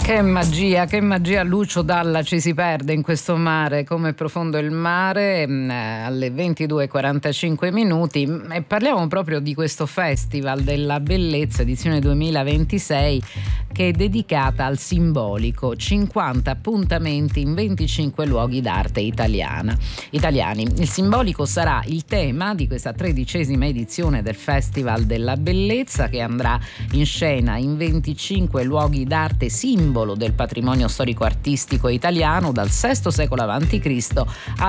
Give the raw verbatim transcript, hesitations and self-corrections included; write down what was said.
Che magia, che magia, Lucio Dalla ci si perde in questo mare, come profondo il mare, mh, alle ventidue e quarantacinque minuti, e parliamo proprio di questo Festival della Bellezza edizione duemilaventisei che è dedicata al simbolico, cinquanta appuntamenti in venticinque luoghi d'arte italiana, italiani. Il simbolico sarà il tema di questa tredicesima edizione del Festival della Bellezza, che andrà in scena in venticinque luoghi d'arte simbolo del patrimonio storico-artistico italiano dal sesto secolo avanti Cristo